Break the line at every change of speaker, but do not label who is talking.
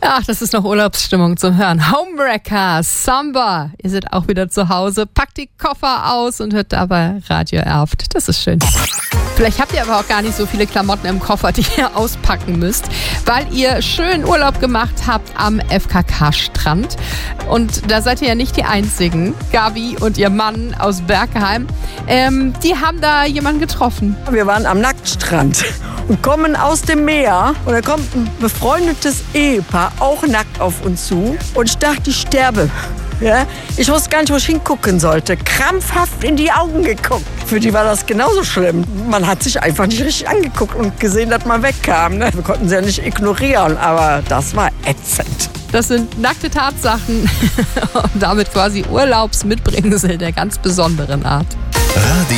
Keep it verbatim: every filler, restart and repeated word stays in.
Ach, das ist noch Urlaubsstimmung zum Hören. Homewrecker, Samba. Ihr seid auch wieder zu Hause. Packt die Koffer aus und hört dabei Radio Erft. Das ist schön. Vielleicht habt ihr aber auch gar nicht so viele Klamotten im Koffer, die ihr auspacken müsst, weil ihr schön Urlaub gemacht habt am F K K-Strand. Und da seid ihr ja nicht die Einzigen. Gabi und ihr Mann aus Bergheim, ähm, die haben da jemanden getroffen.
Wir waren am Nacktstrand und kommen aus dem Meer. Und da kommt ein befreundetes Ehepaar, auch nackt auf uns zu. Und ich dachte, ich sterbe. Ja? Ich wusste gar nicht, wo ich hingucken sollte. Krampfhaft in die Augen geguckt. Für die war das genauso schlimm. Man hat sich einfach nicht richtig angeguckt und gesehen, dass man wegkam. Ne? Wir konnten sie ja nicht ignorieren, aber das war ätzend.
Das sind nackte Tatsachen und damit quasi Urlaubsmitbringsel der ganz besonderen Art.